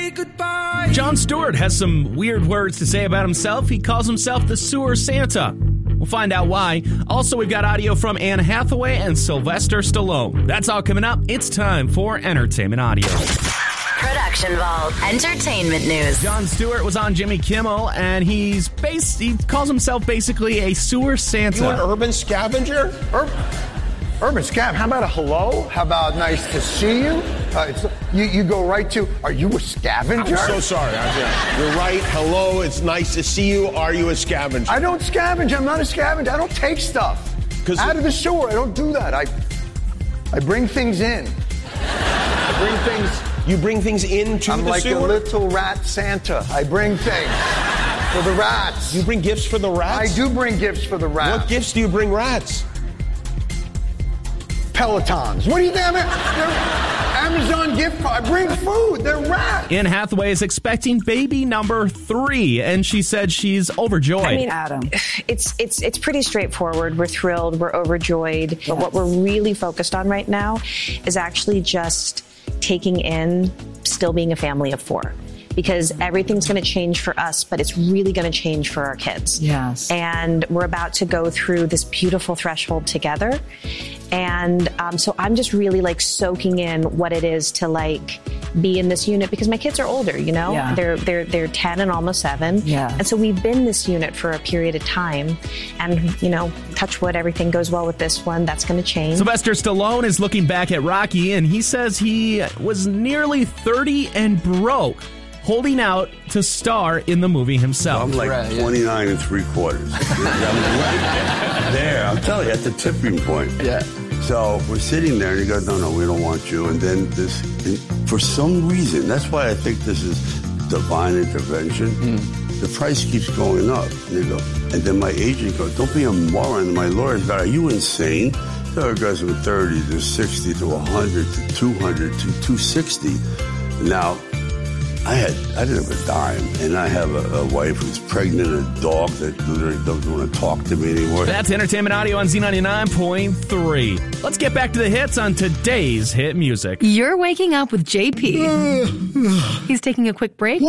say goodbye. Jon Stewart has some weird words to say about himself. He calls himself the sewer Santa. We'll find out why. Also, we've got audio from Anne Hathaway and Sylvester Stallone. That's all coming up. It's time for Entertainment Audio. Production Vault Entertainment News. Jon Stewart was on Jimmy Kimmel, and he calls himself basically a sewer Santa. You an urban scavenger? Urban scab, how about a hello? How about nice to see you? You go right to, are you a scavenger? I'm so sorry. You're right. Hello, it's nice to see you. Are you a scavenger? I don't scavenge. I'm not a scavenger. I don't take stuff out of the sewer. I don't do that. I bring things in. You bring things into the sewer? I'm like a little rat Santa. I bring things for the rats. You bring gifts for the rats? I do bring gifts for the rats. What gifts do you bring rats? Pelotons. What do you think? Amazon gift card. I bring food. They're rats. Anne Hathaway is expecting baby number 3, and she said she's overjoyed. I mean, Adam, it's pretty straightforward. We're thrilled. We're overjoyed. Yes. But what we're really focused on right now is actually just taking in still being a family of 4. Because everything's going to change for us, but it's really going to change for our kids. Yes. And we're about to go through this beautiful threshold together. And so I'm just really like soaking in what it is to like be in this unit because my kids are older, you know? Yeah. They're 10 and almost 7. Yeah. And so we've been this unit for a period of time. And, you know, touch wood, everything goes well with this one. That's going to change. Sylvester Stallone is looking back at Rocky, and he says he was nearly 30 and broke, holding out to star in the movie himself. I'm like 29 and 3/4. I'm right there. I'm telling you, at the tipping point. Yeah. So we're sitting there, and he goes, no, we don't want you. And then for some reason, that's why I think this is divine intervention. The price keeps going up. And then my agent goes, don't be a moron. And my lawyer's got, are you insane? So it goes from 30 to 60 to 100 to 200 to 260. Now, I didn't have a dime, and I have a wife who's pregnant and a dog that literally doesn't want to talk to me anymore. That's Entertainment Audio on Z99.3. Let's get back to the hits on today's hit music. You're waking up with JP. He's taking a quick break.